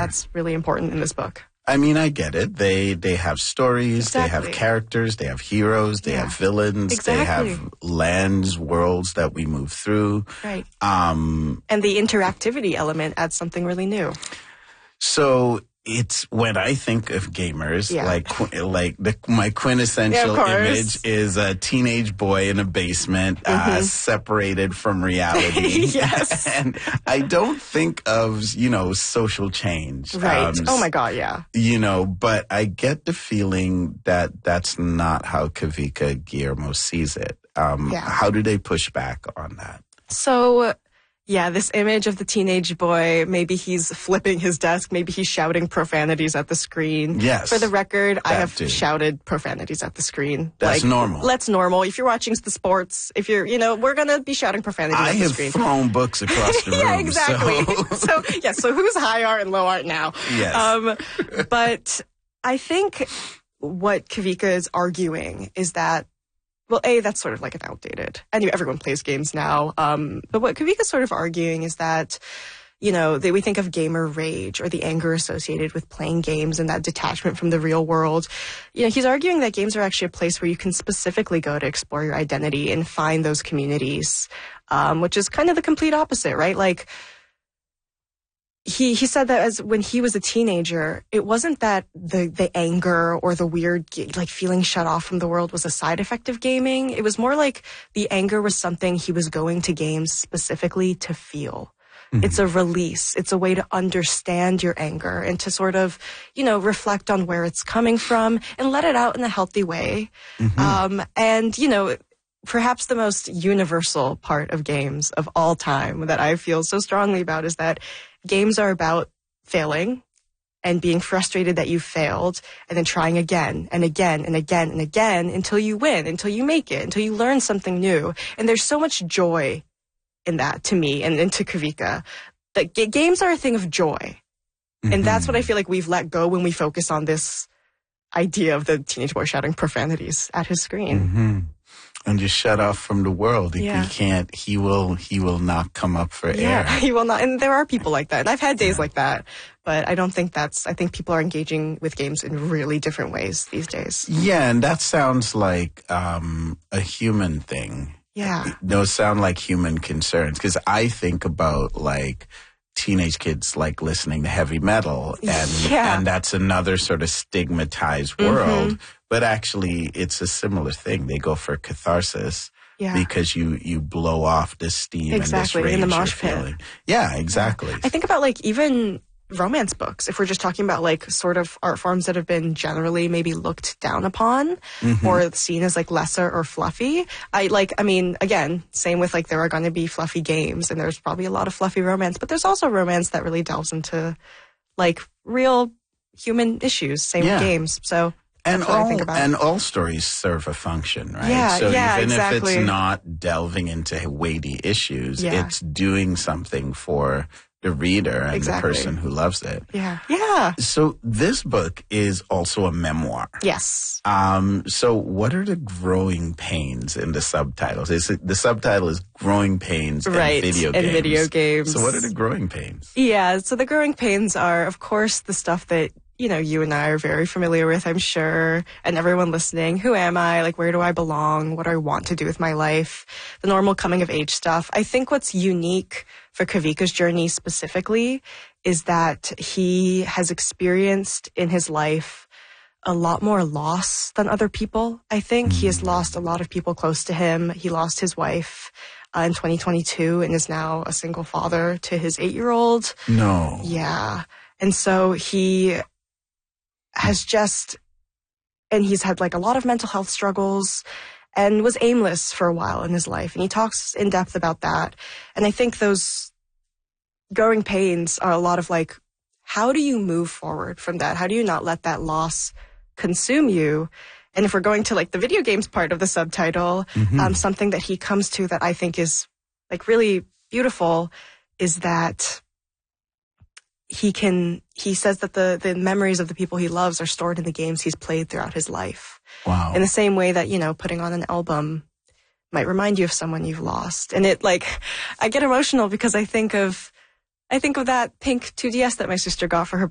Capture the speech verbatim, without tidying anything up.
that's really important in this book. I mean, I get it. They they have stories, Exactly. they have characters, they have heroes, they Yeah. have villains, Exactly. they have lands, worlds that we move through. Right. Um, and the interactivity element adds something really new. So it's when I think of gamers, Yeah. like like the, my quintessential Yeah, of image is a teenage boy in a basement, Mm-hmm. uh, separated from reality. Yes. And I don't think of, you know, social change. Right. Um, oh, my God, yeah. You know, but I get the feeling that that's not how Kavika Guillermo sees it. Um, Yeah. How do they push back on that? So, yeah, this image of the teenage boy, maybe he's flipping his desk, maybe he's shouting profanities at the screen. Yes. For the record, I That have too. shouted profanities at the screen. That's like, normal. That's normal. If you're watching the sports, if you're, you know, we're going to be shouting profanities I at the have screen. thrown books across the room. yeah, exactly. So. so, yeah, so who's high art and low art now? Yes. Um, but I think what Kavika is arguing is that, well, A, that's sort of like an outdated. Anyway, everyone plays games now. Um, but what Kavika's sort of arguing is that, you know, they, we think of gamer rage or the anger associated with playing games and that detachment from the real world. You know, he's arguing that games are actually a place where you can specifically go to explore your identity and find those communities, um, which is kind of the complete opposite, right? Like, He he said that as when he was a teenager, it wasn't that the, the anger or the weird, like, feeling shut off from the world was a side effect of gaming. It was more like the anger was something he was going to games specifically to feel. Mm-hmm. It's a release. It's a way to understand your anger and to sort of, you know, reflect on where it's coming from and let it out in a healthy way. Mm-hmm. Um, and, you know, perhaps the most universal part of games of all time that I feel so strongly about is that games are about failing and being frustrated that you failed and then trying again and again and again and again until you win, until you make it, until you learn something new. And there's so much joy in that to me and, and to Kavika. That g- games are a thing of joy. Mm-hmm. And that's what I feel like we've let go when we focus on this idea of the teenage boy shouting profanities at his screen. Mm-hmm. And just shut off from the world. He, Yeah. he can't, he will, he will not come up for Yeah, air. he will not. And there are people like that. And I've had days yeah. like that. But I don't think that's, I think people are engaging with games in really different ways these days. Yeah, and that sounds like um, a human thing. Yeah. Those sound like human concerns. Because I think about, like, teenage kids like listening to heavy metal, and yeah. and that's another sort of stigmatized world. Mm-hmm. But actually, it's a similar thing. They go for catharsis yeah. because you you blow off this steam exactly and this rage in the mosh you're pit. feeling. Yeah, exactly. I think about, like, even romance books, if we're just talking about, like, sort of art forms that have been generally maybe looked down upon mm-hmm. or seen as, like, lesser or fluffy. I like, I mean, again, same with, like, there are going to be fluffy games and there's probably a lot of fluffy romance, but there's also romance that really delves into, like, real human issues, same yeah. with games. So and that's what all, I think about. And all stories serve a function, right? Yeah, so yeah, even exactly. if it's not delving into weighty issues, yeah. it's doing something for the reader and exactly. the person who loves it. Yeah. Yeah. So this book is also a memoir. Yes. Um, so what are the growing pains in the subtitles? Is it, the subtitle is Growing Pains right. in Video in Games. In video games. So what are the growing pains? Yeah. So the growing pains are, of course, the stuff that, you know, you and I are very familiar with, I'm sure, and everyone listening. Who am I? Like, where do I belong? What do I want to do with my life? The normal coming of age stuff. I think what's unique for Kavika's journey specifically is that he has experienced in his life a lot more loss than other people. I think mm. he has lost a lot of people close to him. He lost his wife uh, in twenty twenty-two and is now a single father to his eight-year-old. No. Yeah. And so he has just, and he's had like a lot of mental health struggles and was aimless for a while in his life. And he talks in depth about that. And I think those growing pains are a lot of like, how do you move forward from that? How do you not let that loss consume you? And if we're going to like the video games part of the subtitle, mm-hmm. um, something that he comes to that I think is like really beautiful is that he can, he says that the, the memories of the people he loves are stored in the games he's played throughout his life. Wow. In the same way that, you know, putting on an album might remind you of someone you've lost. And it like, I get emotional because I think of, I think of that pink two D S that my sister got for her